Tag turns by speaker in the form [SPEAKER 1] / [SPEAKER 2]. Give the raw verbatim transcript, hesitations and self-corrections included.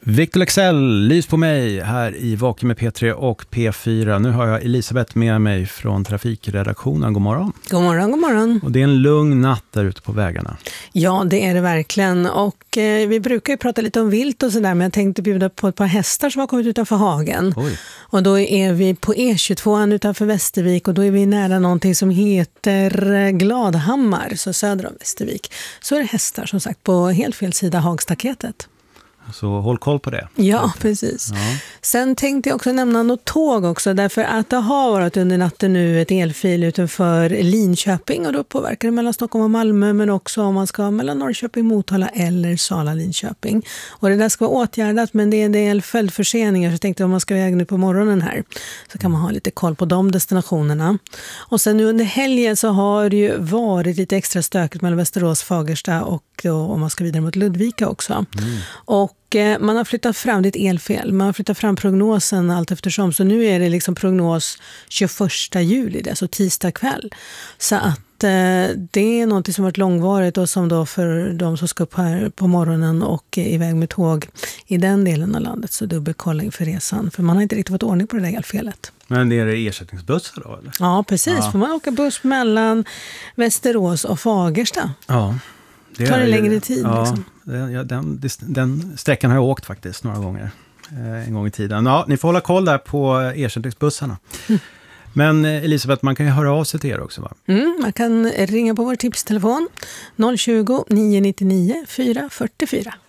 [SPEAKER 1] Victor Lexell, lys på mig här i Vaken med P tre och P fyra. Nu har jag Elisabeth med mig från trafikredaktionen. God morgon.
[SPEAKER 2] God morgon, god morgon.
[SPEAKER 1] Och det är en lugn natt där ute på vägarna.
[SPEAKER 2] Ja, det är det verkligen. Och eh, vi brukar ju prata lite om vilt och sådär, men jag tänkte bjuda på ett par hästar som har kommit utanför hagen.
[SPEAKER 1] Oj.
[SPEAKER 2] Och då är vi på E tjugotvå utanför Västervik och då är vi nära någonting som heter Gladhammar, så söder om Västervik. Så är det hästar som sagt på helt fel sida Hagstaketet.
[SPEAKER 1] Så håll koll på det.
[SPEAKER 2] Ja, precis.
[SPEAKER 1] Ja.
[SPEAKER 2] Sen tänkte jag också nämna något tåg också, därför att det har varit under natten nu ett elfil utanför Linköping och då påverkar det mellan Stockholm och Malmö, men också om man ska mellan Norrköping, Motala eller Sala, Linköping. Och det där ska vara åtgärdat, men det är en del följdförseningar, så jag tänkte om man ska väga nu på morgonen här så kan man ha lite koll på de destinationerna. Och sen nu under helgen så har det ju varit lite extra stökigt mellan Västerås, Fagersta och då, om man ska vidare mot Ludvika också. Mm. Och man har flyttat fram, det är ett elfel, man har flyttat fram prognosen allt eftersom, så nu är det liksom prognos tjugoförsta juli, det är alltså tisdag kväll. Så att eh, det är något som varit långvarigt och som då för de som ska upp här på morgonen och iväg med tåg i den delen av landet, så dubbelkolling för resan, för man har inte riktigt fått ordning på det där elfelet.
[SPEAKER 1] Men det är ersättningsbussar då, eller?
[SPEAKER 2] Ja, precis. Ja. Får man åka buss mellan Västerås och Fagersta?
[SPEAKER 1] Ja. Det
[SPEAKER 2] tar det
[SPEAKER 1] är,
[SPEAKER 2] längre tid.
[SPEAKER 1] Ja,
[SPEAKER 2] liksom.
[SPEAKER 1] den, den, den sträckan har jag åkt faktiskt några gånger. Eh, en gång i tiden. Ja, ni får hålla koll där på ersättningsbussarna. Mm. Men Elisabeth, man kan ju höra av sig till er också, va?
[SPEAKER 2] Mm, man kan ringa på vår tipstelefon noll tjugo, nio nio nio, fyra fyra fyra.